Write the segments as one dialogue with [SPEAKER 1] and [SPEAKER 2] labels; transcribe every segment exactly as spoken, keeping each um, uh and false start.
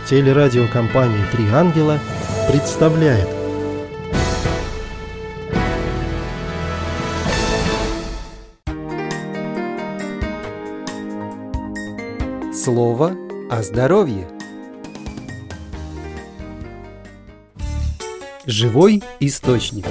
[SPEAKER 1] Телерадиокомпания «Три ангела» представляет.
[SPEAKER 2] Слово о здоровье. Живой источник.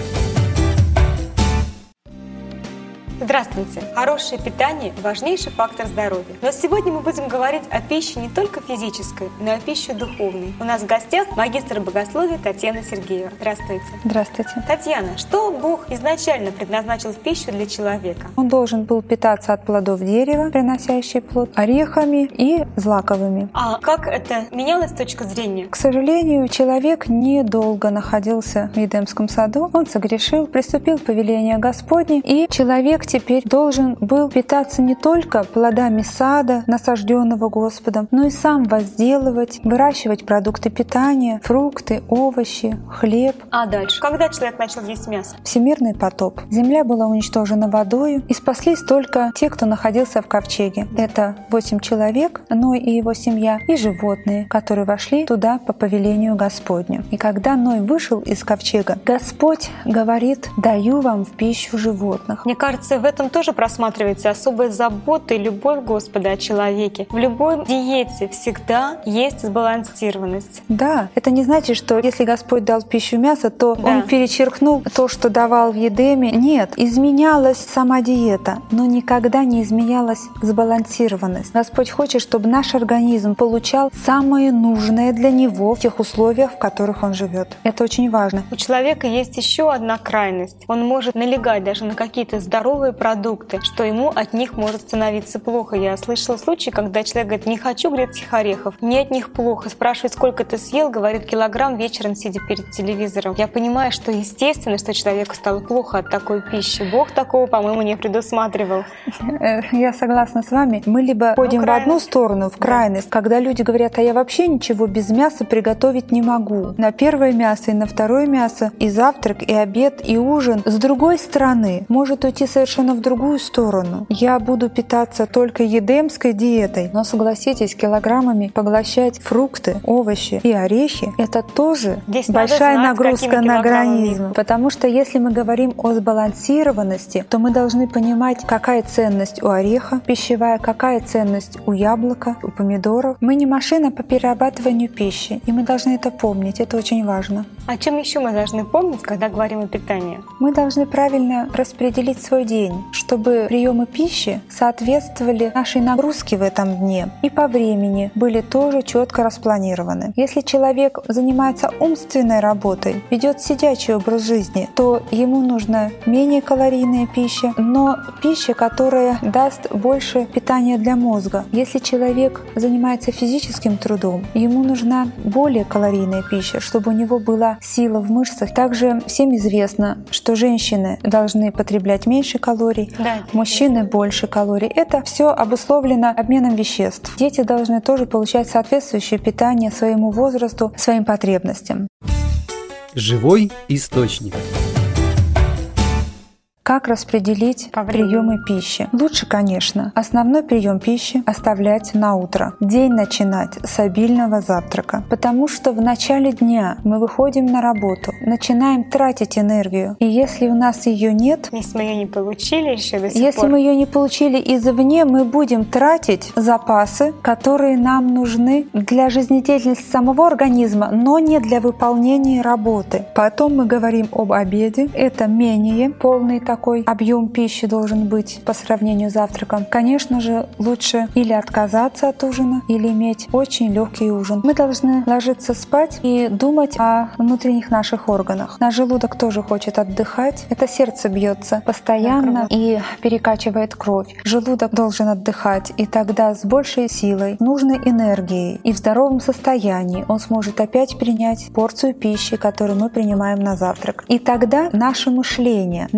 [SPEAKER 3] Здравствуйте! Хорошее питание – важнейший фактор здоровья. Но сегодня мы будем говорить о пище не только физической, но и о пище духовной. У нас в гостях магистр богословия Татьяна Сергеева. Здравствуйте!
[SPEAKER 4] Здравствуйте!
[SPEAKER 3] Татьяна, что Бог изначально предназначил в пищу для человека?
[SPEAKER 4] Он должен был питаться от плодов дерева, приносящий плод, орехами и злаковыми.
[SPEAKER 3] А как это менялось с точки зрения?
[SPEAKER 4] К сожалению, человек недолго находился в Эдемском саду. Он согрешил, приступил к повелению Господне, и человек теперь должен был питаться не только плодами сада, насажденного Господом, но и сам возделывать, выращивать продукты питания, фрукты, овощи, хлеб.
[SPEAKER 3] А дальше? Когда человек начал есть мясо?
[SPEAKER 4] Всемирный потоп. Земля была уничтожена водою, и спаслись только те, кто находился в ковчеге. Это восемь человек, Ной и его семья, и животные, которые вошли туда по повелению Господню. И когда Ной вышел из ковчега, Господь говорит: «Даю вам в пищу животных».
[SPEAKER 3] Мне кажется, в этом тоже просматривается особая забота и любовь Господа о человеке. В любой диете всегда есть сбалансированность.
[SPEAKER 4] Да, это не значит, что если Господь дал в пищу мясо, то
[SPEAKER 3] да.
[SPEAKER 4] Он перечеркнул то, что давал в Едеме. Нет, изменялась сама диета, но никогда не изменялась сбалансированность. Господь хочет, чтобы наш организм получал самое нужное для него в тех условиях, в которых он живет. Это очень важно.
[SPEAKER 3] У человека есть еще одна крайность. Он может налегать даже на какие-то здоровые продукты, что ему от них может становиться плохо. Я слышала случаи, когда человек говорит: не хочу грецких орехов, мне от них плохо. Спрашивает, сколько ты съел, говорит: килограмм вечером, сидя перед телевизором. Я понимаю, что естественно, что человеку стало плохо от такой пищи. Бог такого, по-моему, не предусматривал.
[SPEAKER 4] Я согласна с вами. Мы либо ходим ну, в одну сторону, в крайность, да. Когда люди говорят: а я вообще ничего без мяса приготовить не могу. На первое мясо и на второе мясо, и завтрак, и обед, и ужин. С другой стороны, может уйти совершенно в другую сторону. Я буду питаться только едемской диетой, но согласитесь, килограммами поглощать фрукты, овощи и орехи — это тоже
[SPEAKER 3] Здесь
[SPEAKER 4] большая
[SPEAKER 3] знать,
[SPEAKER 4] нагрузка на организм. Потому что если мы говорим о сбалансированности, то мы должны понимать, какая ценность у ореха пищевая, какая ценность у яблока, у помидоров. Мы не машина по перерабатыванию пищи, и мы должны это помнить. Это очень важно.
[SPEAKER 3] О чем еще мы должны помнить, когда говорим о питании?
[SPEAKER 4] Мы должны правильно распределить свой день, чтобы приемы пищи соответствовали нашей нагрузке в этом дне и по времени были тоже четко распланированы. Если человек занимается умственной работой, ведет сидячий образ жизни, то ему нужна менее калорийная пища, но пища, которая даст больше питания для мозга. Если человек занимается физическим трудом, ему нужна более калорийная пища, чтобы у него была сила в мышцах. Также всем известно, что женщины должны потреблять меньше калорий,
[SPEAKER 3] да,
[SPEAKER 4] мужчины больше калорий. Это все обусловлено обменом веществ. Дети должны тоже получать соответствующее питание своему возрасту, своим потребностям.
[SPEAKER 2] Живой источник.
[SPEAKER 4] Как распределить приемы пищи? Лучше, конечно, основной прием пищи оставлять на утро. День начинать с обильного завтрака. Потому что в начале дня мы выходим на работу, начинаем тратить энергию. И если у нас ее нет,
[SPEAKER 3] если мы ее не получили еще до сих
[SPEAKER 4] если
[SPEAKER 3] пор,
[SPEAKER 4] мы ее не получили извне, мы будем тратить запасы, которые нам нужны для жизнедеятельности самого организма, но не для выполнения работы. Потом мы говорим об обеде. Это менее полный такой объем пищи должен быть по сравнению с завтраком. Конечно же, лучше или отказаться от ужина, или иметь очень легкий ужин. Мы должны ложиться спать и думать о внутренних наших органах. Наш желудок тоже хочет отдыхать. Это сердце бьется постоянно и перекачивает кровь. Желудок должен отдыхать, и тогда с большей силой, нужной энергией и в здоровом состоянии он сможет опять принять порцию пищи, которую мы принимаем на завтрак. И тогда наше мышление, наше способность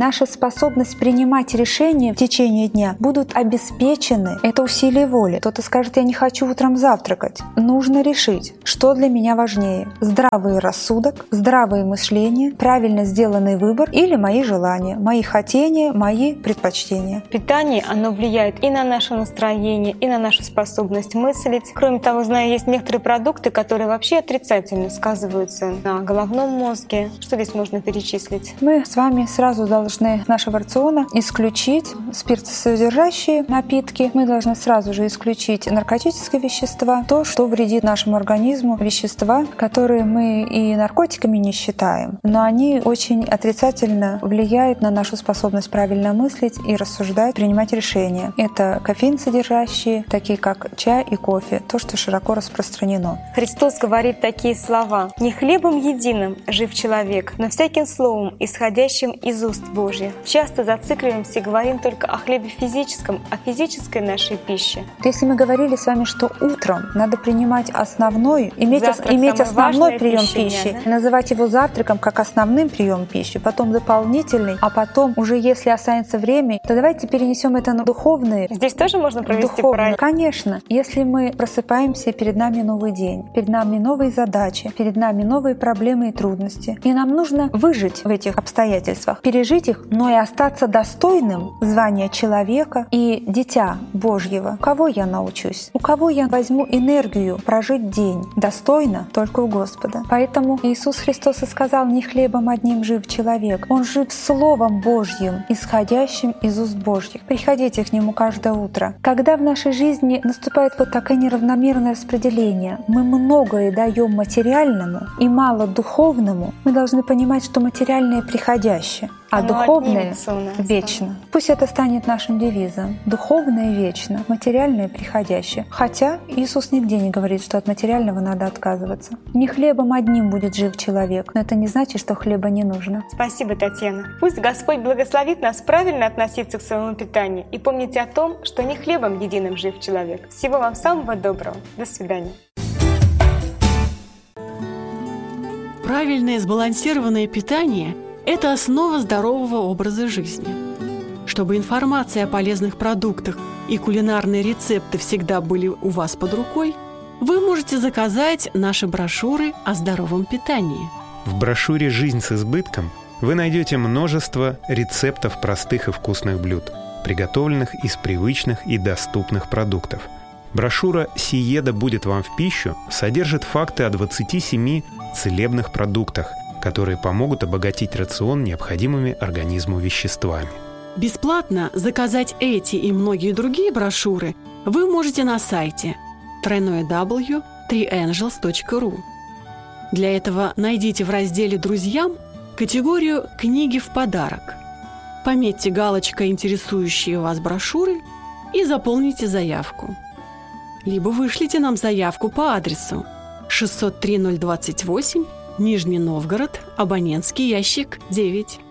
[SPEAKER 4] способность принимать решения в течение дня будут обеспечены. Это усилие воли. Кто-то скажет: я не хочу утром завтракать. Нужно решить, что для меня важнее. Здравый рассудок, здравое мышление, правильно сделанный выбор или мои желания, мои хотения, мои предпочтения.
[SPEAKER 3] Питание, оно влияет и на наше настроение, и на нашу способность мыслить. Кроме того, знаю, есть некоторые продукты, которые вообще отрицательно сказываются на головном мозге. Что здесь можно перечислить?
[SPEAKER 4] Мы с вами сразу должны из нашего рациона исключить спиртосодержащие напитки. Мы должны сразу же исключить наркотические вещества, то, что вредит нашему организму, вещества, которые мы и наркотиками не считаем, но они очень отрицательно влияют на нашу способность правильно мыслить и рассуждать, принимать решения. Это кофеин содержащие, такие как чай и кофе, то, что широко распространено.
[SPEAKER 3] Христос говорит такие слова: «Не хлебом единым жив человек, но всяким словом, исходящим из уст Божьих». Часто зацикливаемся и говорим только о хлебе физическом, о физической нашей пище.
[SPEAKER 4] Если мы говорили с вами, что утром надо принимать основной, иметь,
[SPEAKER 3] Завтрак
[SPEAKER 4] иметь основной прием
[SPEAKER 3] пища
[SPEAKER 4] пищи,
[SPEAKER 3] дня, да?
[SPEAKER 4] называть его завтраком как основным прием пищи, потом дополнительный, а потом уже если останется время, то давайте перенесем это на духовные.
[SPEAKER 3] Здесь тоже можно провести
[SPEAKER 4] Духовно.
[SPEAKER 3] правильно.
[SPEAKER 4] Конечно. Если мы просыпаемся, перед нами новый день, перед нами новые задачи, перед нами новые проблемы и трудности, и нам нужно выжить в этих обстоятельствах, пережить их, но и остаться достойным звания человека и дитя Божьего. У кого я научусь? У кого я возьму энергию прожить день? Достойно только у Господа. Поэтому Иисус Христос и сказал: «Не хлебом одним жив человек». Он жив Словом Божьим, исходящим из уст Божьих. Приходите к Нему каждое утро. Когда в нашей жизни наступает вот такое неравномерное распределение, мы многое даем материальному и мало духовному, мы должны понимать, что материальное приходящее, а
[SPEAKER 3] Оно
[SPEAKER 4] духовное
[SPEAKER 3] отнимется у нас,
[SPEAKER 4] вечно. Пусть это станет нашим девизом. Духовное вечно, материальное приходящее. Хотя Иисус нигде не говорит, что от материального надо отказываться. Не хлебом одним будет жив человек, но это не значит, что хлеба не нужно.
[SPEAKER 3] Спасибо, Татьяна. Пусть Господь благословит нас правильно относиться к своему питанию. И помните о том, что не хлебом единым жив человек. Всего вам самого доброго. До свидания.
[SPEAKER 5] Правильное сбалансированное питание – это основа здорового образа жизни. Чтобы информация о полезных продуктах и кулинарные рецепты всегда были у вас под рукой, вы можете заказать наши брошюры о здоровом питании.
[SPEAKER 6] В брошюре «Жизнь с избытком» вы найдете множество рецептов простых и вкусных блюд, приготовленных из привычных и доступных продуктов. Брошюра «Сиеда будет вам в пищу» содержит факты о двадцати семи целебных продуктах, которые помогут обогатить рацион необходимыми организму веществами.
[SPEAKER 5] Бесплатно заказать эти и многие другие брошюры вы можете на сайте дабл ю дабл ю дабл ю точка три энджелс точка ру. Для этого найдите в разделе «Друзьям» категорию «Книги в подарок». Пометьте галочкой интересующие вас брошюры и заполните заявку. Либо вышлите нам заявку по адресу шестьсот три ноль двадцать восемь, Нижний Новгород, абонентский ящик девять.